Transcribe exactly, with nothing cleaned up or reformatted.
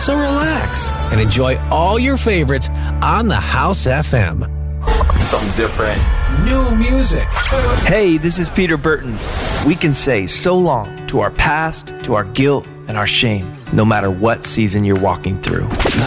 So relax and enjoy all your favorites on the House F M. Something different. New music. Hey, this is Peter Burton. We can say so long to our past, to our guilt, and our shame, no matter what season you're walking through.